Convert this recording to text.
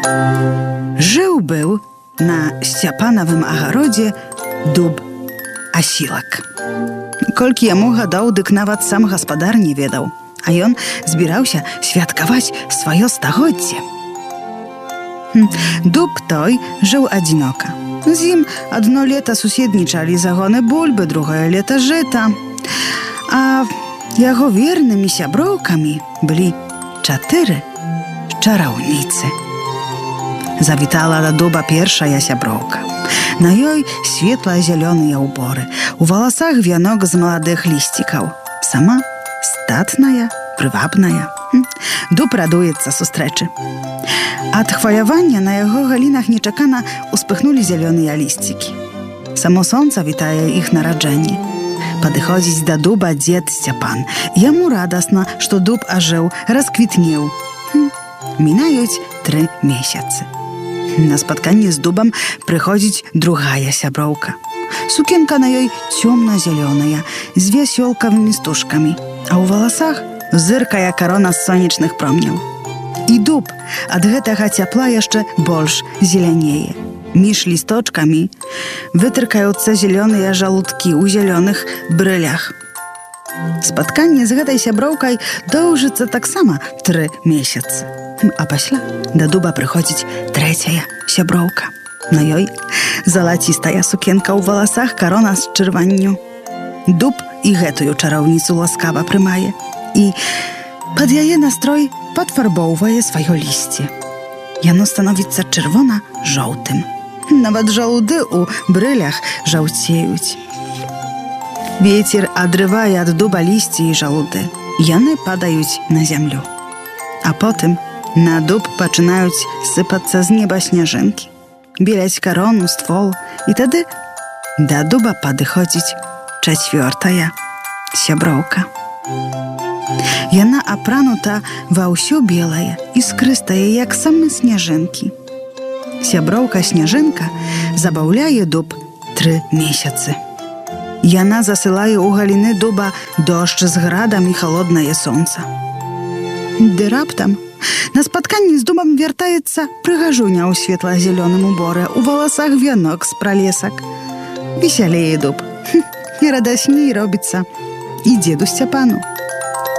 Жыў-быў на сцяпанавым агародзе дуб асілак. Колькі яму гадоў, дык нават сам гаспадар не ведаў, а ён збіраўся святкаваць сваё стагоддзе. Дуб той жыў адзінока. З ім адно лета суседнічалі загоны бульбы, другое лета жыта. А яго вернымі сяброўкамі былі 4 чараўніцы. Завітала да дуба першая сяброўка. На ёй светла-зялёныя ўборы, у валасах вянок з маладых лісцікаў. Сама статная, прывабная. Дуб радуецца сустрэчы. Ад хвалявання на яго галінах нечакана успыхнулі зялёныя лісцікі. Само сонца вітае іх нараджэнне. Падыходзіць да дуба дзед Сцяпан. Яму радасна, што дуб ажыў, расквітнеў. Мінаюць 3 месяцы. На спатканне з дубам прыходзіць другая сяброўка. Сукенка на ёй цёмна-зялёная, з вясёлкавымі стужкамі, а ў валасах зыркае карона з сонечных промняў. І дуб ад гэтага цяпла яшчэ больш зелянее. Між лісточкамі вытыркаюцца зялёныя жалудкі ў зялёных брылях. Спатканне з гэтай сяброўкай доўжыцца таксама 3 месяцы. А пасля да дуба прыходзіць трэцяя сяброўка. На ёй залацістая сукенка ў валасах, карона з чырванню. Дуб і гэтую чараўніцу ласкава прымае і пад яе настрой падфарбоўвае сваё лісце. Яно становіцца чырвона-жоўтым. Нават жалуды ў брылях жаўцеюць. Вецер адрывае ад дуба лісце і жалуды. Яны падаюць на зямлю. А потым на дуб пачынаюць сыпацца з неба сняжынкі, беляць карону, ствол, і тады да дуба падыходзіць 4-я сяброўка. Яна апранута ва ўсё белае, іскрыстае, як самы сняжынкі. Сяброўка-сняжынка забаўляе дуб 3 месяцы. Яна засылае ў галіны дуба дождж з градам і халоднае сонца. Ды раптам на спатканні з дубам вяртаецца прыгажуня ў светла-зялёным уборы, у валасах вянок з пралесак. Весялее дуб. І радасней робіцца і дзеду Сцяпану.